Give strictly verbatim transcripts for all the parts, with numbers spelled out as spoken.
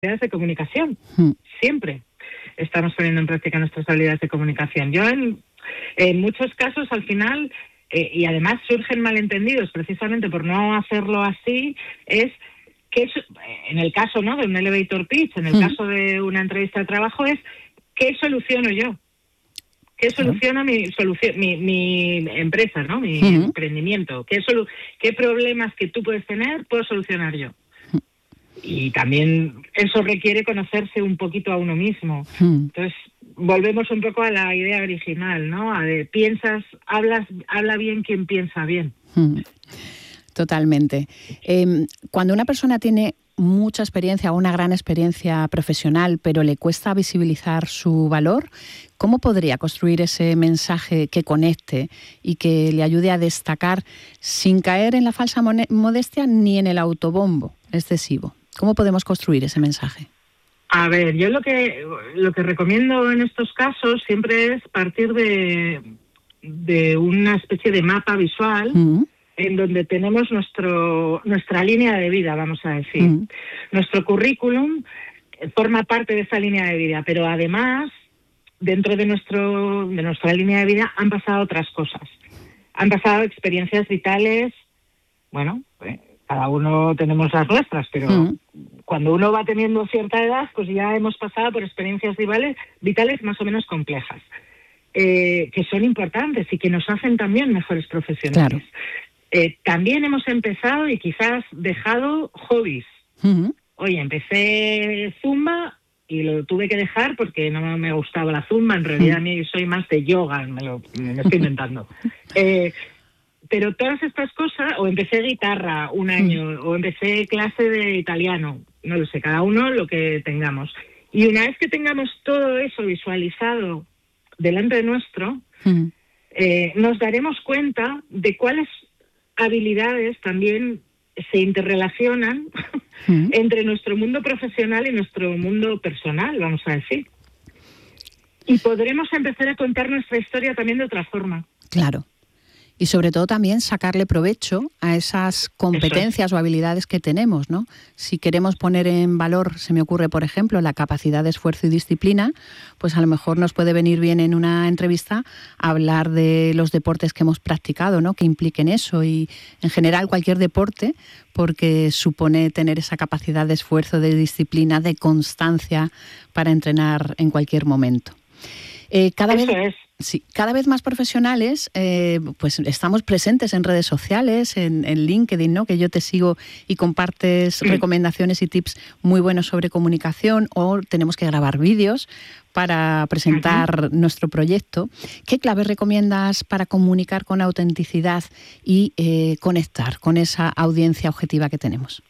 habilidades de comunicación. Mm. Siempre estamos poniendo en práctica nuestras habilidades de comunicación. Yo en, en muchos casos al final, eh, y además surgen malentendidos precisamente por no hacerlo así, es que es, en el caso, ¿no?, de un elevator pitch, en el Mm. caso de una entrevista de trabajo, es ¿qué soluciono yo? ¿Qué soluciona mi, solución, mi, mi empresa, ¿no?, mi Mm. emprendimiento? ¿Qué, solu- ¿Qué problemas que tú puedes tener puedo solucionar yo? Y también eso requiere conocerse un poquito a uno mismo. Mm. Entonces, volvemos un poco a la idea original, ¿no? A de piensas, hablas, habla bien quien piensa bien. Mm. Totalmente. Eh, cuando una persona tiene mucha experiencia o una gran experiencia profesional, pero le cuesta visibilizar su valor, ¿cómo podría construir ese mensaje que conecte y que le ayude a destacar sin caer en la falsa mone- modestia ni en el autobombo excesivo? ¿Cómo podemos construir ese mensaje? A ver, yo lo que lo que recomiendo en estos casos siempre es partir de, de una especie de mapa visual Mm. en donde tenemos nuestro nuestra línea de vida, vamos a decir. Mm. Nuestro currículum eh, forma parte de esa línea de vida, pero además, dentro de nuestro de nuestra línea de vida han pasado otras cosas. Han pasado experiencias vitales, bueno, eh, cada uno tenemos las nuestras, pero Mm. cuando uno va teniendo cierta edad, pues ya hemos pasado por experiencias vitales, vitales más o menos complejas, eh, que son importantes y que nos hacen también mejores profesionales. Claro. Eh, también hemos empezado y quizás dejado hobbies. Mm. Oye, empecé Zumba y lo tuve que dejar porque no me gustaba la Zumba. En realidad, a mí soy más de yoga, me lo me lo estoy inventando. Eh, pero todas estas cosas, o empecé guitarra un año, o empecé clase de italiano, no lo sé, cada uno lo que tengamos. Y una vez que tengamos todo eso visualizado delante de nuestro, Mm. eh, nos daremos cuenta de cuáles habilidades también se interrelacionan Mm. entre nuestro mundo profesional y nuestro mundo personal, vamos a decir. Y podremos empezar a contar nuestra historia también de otra forma. Claro. Y sobre todo también sacarle provecho a esas competencias o habilidades que tenemos, ¿no? Si queremos poner en valor, se me ocurre, por ejemplo, la capacidad de esfuerzo y disciplina, pues a lo mejor nos puede venir bien en una entrevista hablar de los deportes que hemos practicado, ¿no?, que impliquen eso, y en general cualquier deporte, porque supone tener esa capacidad de esfuerzo, de disciplina, de constancia para entrenar en cualquier momento. Eh, cada Eso vez... es. Sí, cada vez más profesionales, eh, pues estamos presentes en redes sociales, en, en LinkedIn, ¿no?, que yo te sigo y compartes Mm. recomendaciones y tips muy buenos sobre comunicación, o tenemos que grabar vídeos para presentar uh-huh. nuestro proyecto. ¿Qué claves recomiendas para comunicar con autenticidad y eh, conectar con esa audiencia objetiva que tenemos?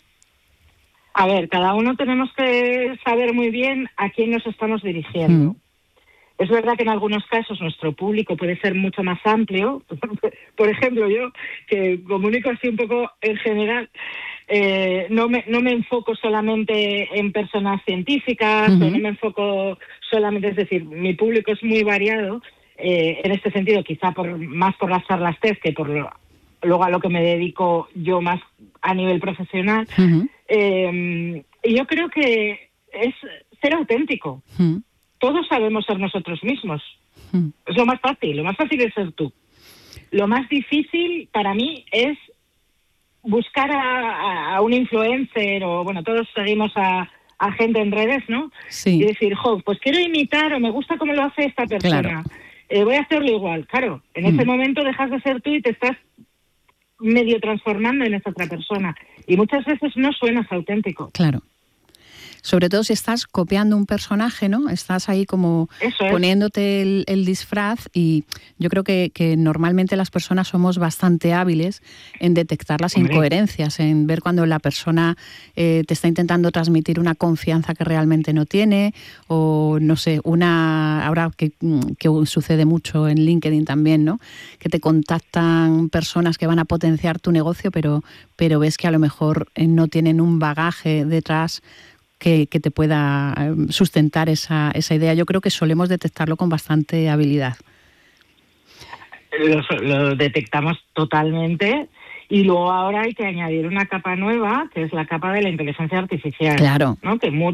A ver, cada uno tenemos que saber muy bien a quién nos estamos dirigiendo. Mm. Es verdad que en algunos casos nuestro público puede ser mucho más amplio. Por ejemplo, yo, que comunico así un poco en general, eh, no me no me enfoco solamente en personas científicas, uh-huh. o no me enfoco solamente, es decir, mi público es muy variado, eh, en este sentido, quizá por más por las charlas TED que por lo, luego a lo que me dedico yo más a nivel profesional. Uh-huh. Eh, y yo creo que es ser auténtico. Uh-huh. Todos sabemos ser nosotros mismos. Mm. Es lo más fácil. Lo más fácil es ser tú. Lo más difícil para mí es buscar a, a un influencer, o bueno, todos seguimos a, a gente en redes, ¿no? Sí. Y decir, jo, pues quiero imitar, o me gusta cómo lo hace esta persona. Claro. Eh, voy a hacerlo igual. Claro, en mm. ese momento dejas de ser tú y te estás medio transformando en esa otra persona. Y muchas veces no suenas auténtico. Claro. Sobre todo si estás copiando un personaje, ¿no? Estás ahí como Eso es. poniéndote el, el disfraz, y yo creo que, que normalmente las personas somos bastante hábiles en detectar las Hombre. incoherencias, en ver cuando la persona eh, te está intentando transmitir una confianza que realmente no tiene, o no sé, una ahora que, que sucede mucho en LinkedIn también, ¿no? Que te contactan personas que van a potenciar tu negocio, pero, pero ves que a lo mejor no tienen un bagaje detrás Que, que te pueda sustentar esa, esa idea. Yo creo que solemos detectarlo con bastante habilidad. Lo, lo detectamos totalmente, Y luego ahora hay que añadir una capa nueva, que es la capa de la inteligencia artificial. Claro. ¿No? Que mu